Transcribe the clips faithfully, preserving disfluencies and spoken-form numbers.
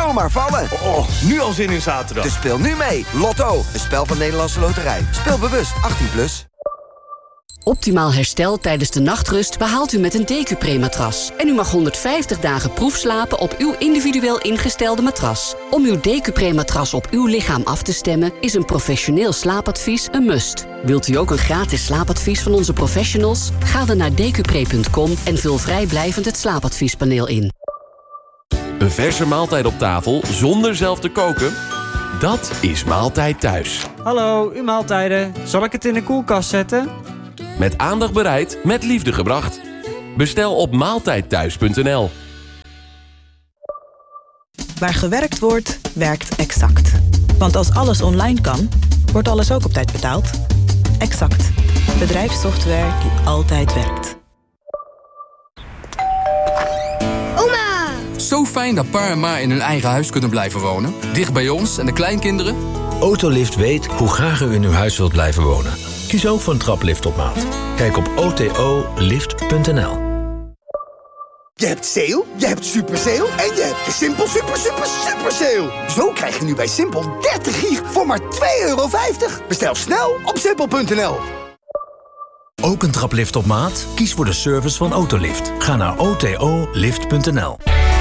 zomaar vallen. Oh, nu al zin in zaterdag. Dus speel nu mee. Lotto, een spel van Nederlandse Loterij. Speel bewust, achttien plus. Optimaal herstel tijdens de nachtrust behaalt u met een Decupre-matras. En u mag honderdvijftig dagen proefslapen op uw individueel ingestelde matras. Om uw Decupre-matras op uw lichaam af te stemmen is een professioneel slaapadvies een must. Wilt u ook een gratis slaapadvies van onze professionals? Ga dan naar decupre punt com en vul vrijblijvend het slaapadviespaneel in. Een verse maaltijd op tafel zonder zelf te koken? Dat is Maaltijd Thuis. Hallo, uw maaltijden. Zal ik het in de koelkast zetten? Met aandacht bereid, met liefde gebracht. Bestel op maaltijdthuis punt n l. Waar gewerkt wordt, werkt Exact. Want als alles online kan, wordt alles ook op tijd betaald. Exact. Bedrijfssoftware die altijd werkt. Oma! Zo fijn dat pa en ma in hun eigen huis kunnen blijven wonen. Dicht bij ons en de kleinkinderen. Autolift weet hoe graag u in uw huis wilt blijven wonen. Kies ook voor een traplift op maat. Kijk op o t o lift punt n l. Je hebt sale, je hebt super sale en je hebt de Simpel super super super sale. Zo krijg je nu bij Simpel dertig gig voor maar twee euro vijftig. Bestel snel op simpel punt n l. Ook een traplift op maat? Kies voor de service van Autolift. Ga naar o t o lift punt n l.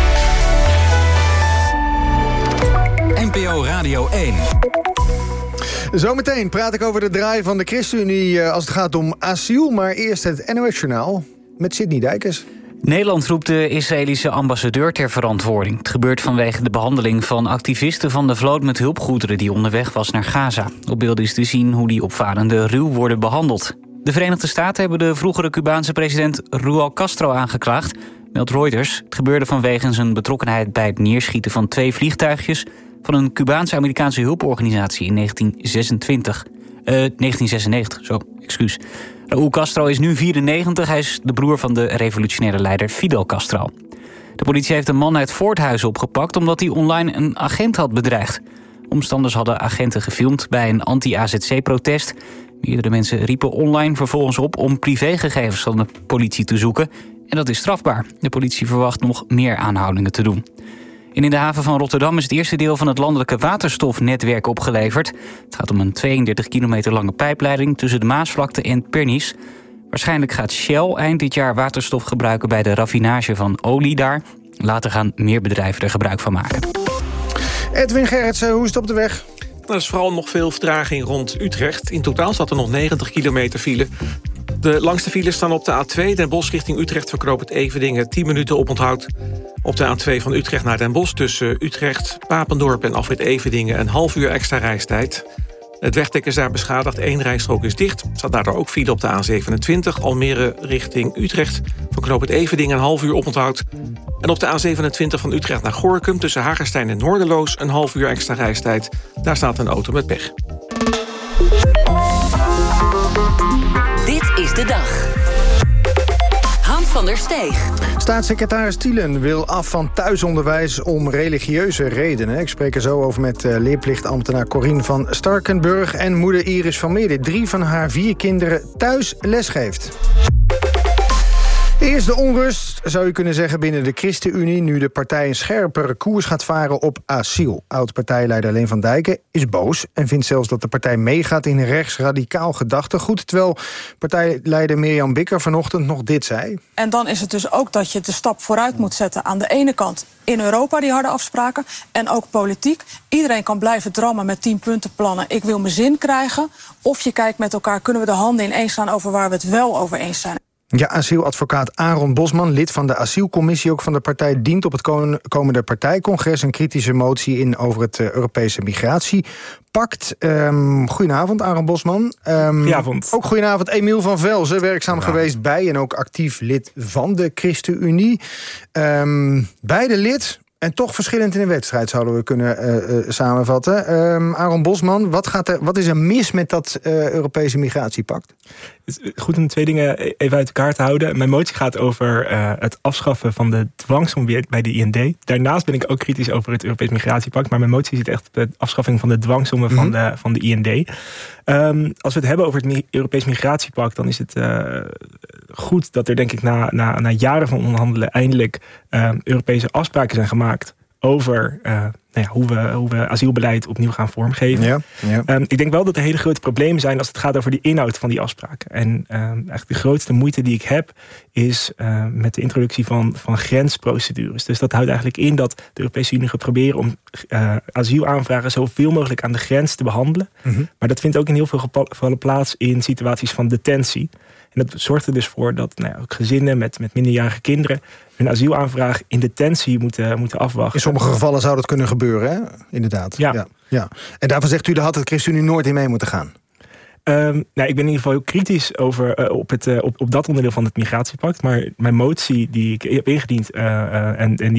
N P O Radio één. Zometeen praat ik over de draai van de ChristenUnie als het gaat om asiel. Maar eerst het N O S-journaal met Sidney Dijkers. Nederland roept de Israëlische ambassadeur ter verantwoording. Het gebeurt vanwege de behandeling van activisten van de vloot met hulpgoederen die onderweg was naar Gaza. Op beelden is te zien hoe die opvarenden ruw worden behandeld. De Verenigde Staten hebben de vroegere Cubaanse president Raúl Castro aangeklaagd, meldt Reuters. Het gebeurde vanwege zijn betrokkenheid bij het neerschieten van twee vliegtuigjes van een Cubaanse-Amerikaanse hulporganisatie in negentien zesentwintig. Uh, negentien zesennegentig, zo, excuus. Raúl Castro is nu vierennegentig. Hij is de broer van de revolutionaire leider Fidel Castro. De politie heeft een man uit Voorthuizen opgepakt omdat hij online een agent had bedreigd. Omstanders hadden agenten gefilmd bij een anti-A Z C-protest. Meerdere mensen riepen online vervolgens op om privégegevens van de politie te zoeken. En dat is strafbaar. De politie verwacht nog meer aanhoudingen te doen. En in de haven van Rotterdam is het eerste deel van het landelijke waterstofnetwerk opgeleverd. Het gaat om een tweeëndertig kilometer lange pijpleiding tussen de Maasvlakte en Pernis. Waarschijnlijk gaat Shell eind dit jaar waterstof gebruiken bij de raffinage van olie daar. Later gaan meer bedrijven er gebruik van maken. Edwin Gerritsen, hoe is het op de weg? Er is vooral nog veel vertraging rond Utrecht. In totaal staat er nog negentig kilometer file. De langste files staan op de A twee, Den Bosch richting Utrecht... verknoopt het Everdingen tien minuten oponthoud. Op de A twee van Utrecht naar Den Bosch tussen Utrecht, Papendorp en afrit Everdingen... een half uur extra reistijd. Het wegdek is daar beschadigd, één rijstrook is dicht. Er staat daardoor ook file op de A zevenentwintig, Almere richting Utrecht... verknoopt het Everdingen een half uur oponthoud. En op de A zevenentwintig van Utrecht naar Gorinchem... tussen Hagerstein en Noorderloos een half uur extra reistijd. Daar staat een auto met pech. Dit is de dag. Hans van der Steeg. Staatssecretaris Thielen wil af van thuisonderwijs om religieuze redenen. Ik spreek er zo over met uh, leerplichtambtenaar Corine van Starkenburg... en moeder Iris van Meer, die drie van haar vier kinderen thuis lesgeeft. Eerst de onrust, zou je kunnen zeggen, binnen de ChristenUnie... nu de partij een scherpere koers gaat varen op asiel. Oud-partijleider Leen van Dijken is boos... en vindt zelfs dat de partij meegaat in rechtsradicaal gedachtegoed... terwijl partijleider Mirjam Bikker vanochtend nog dit zei. En dan is het dus ook dat je de stap vooruit moet zetten... aan de ene kant in Europa, die harde afspraken, en ook politiek. Iedereen kan blijven drammen met tienpuntenplannen. Ik wil mijn zin krijgen. Of je kijkt met elkaar, kunnen we de handen ineens staan... over waar we het wel over eens zijn. Ja, asieladvocaat Aaron Bosman, lid van de asielcommissie ook van de partij... dient op het komende partijcongres een kritische motie in... over het uh, Europese migratiepact. Um, goedenavond, Aaron Bosman. Um, goedenavond. Ook goedenavond, Emiel van Velzen, werkzaam ja. geweest bij... en ook actief lid van de ChristenUnie. Um, beide lid... En toch verschillend in de wedstrijd, zouden we kunnen uh, uh, samenvatten. Um, Aaron Bosman, wat, gaat er, wat is er mis met dat uh, Europese migratiepact? Het is goed om twee dingen even uit elkaar te houden. Mijn motie gaat over uh, het afschaffen van de dwangsom bij de I N D. Daarnaast ben ik ook kritisch over het Europees migratiepact. Maar mijn motie zit echt op de afschaffing van de dwangsommen mm-hmm. van, de, van de I N D. Um, als we het hebben over het Europees migratiepact... dan is het uh, goed dat er denk ik na, na, na jaren van onderhandelen... eindelijk uh, Europese afspraken zijn gemaakt over uh, nou ja, hoe, we, hoe we asielbeleid opnieuw gaan vormgeven. Ja, ja. Um, ik denk wel dat er hele grote problemen zijn als het gaat over die inhoud van die afspraken. En um, eigenlijk de grootste moeite die ik heb is uh, met de introductie van, van grensprocedures. Dus dat houdt eigenlijk in dat de Europese Unie gaat proberen om uh, asielaanvragen zoveel mogelijk aan de grens te behandelen. Mm-hmm. Maar dat vindt ook in heel veel gevallen plaats in situaties van detentie. En dat zorgt er dus voor dat nou ja, ook gezinnen met, met minderjarige kinderen hun asielaanvraag in detentie moeten, moeten afwachten. In sommige gevallen zou dat kunnen gebeuren, hè? Inderdaad. Ja. Ja, ja. En daarvan zegt u, daar had het ChristenUnie nooit in mee moeten gaan. Um, nou, ik ben in ieder geval heel kritisch over, uh, op, het, uh, op, op dat onderdeel van het migratiepact. Maar mijn motie die ik heb ingediend uh, uh, en, en die